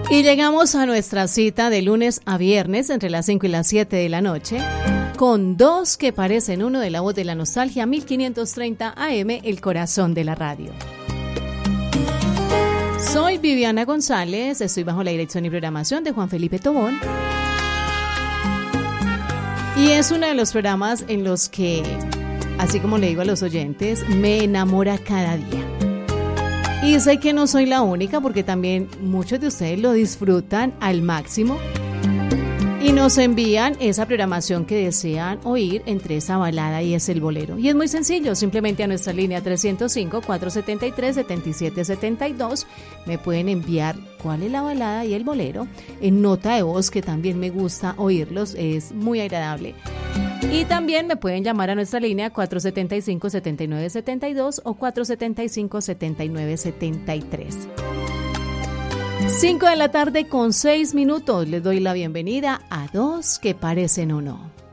Y llegamos a nuestra cita de lunes a viernes entre las 5 y las 7 de la noche con dos que parecen uno, de La Voz de la Nostalgia, 1530 AM, el corazón de la radio. Soy Viviana González, estoy bajo la dirección y programación de Juan Felipe Tobón. Y es uno de los programas en los que, así como le digo a los oyentes, me enamora cada día. Y sé que no soy la única, porque también muchos de ustedes lo disfrutan al máximo y nos envían esa programación que desean oír entre esa balada y ese el bolero. Y es muy sencillo, simplemente a nuestra línea 305-473-7772 me pueden enviar cuál es la balada y el bolero en nota de voz, que también me gusta oírlos, es muy agradable. Y también me pueden llamar a nuestra línea 475-7972 o 475-7973. 5 de la tarde con 6 minutos. Les doy la bienvenida a Dos que parecen uno.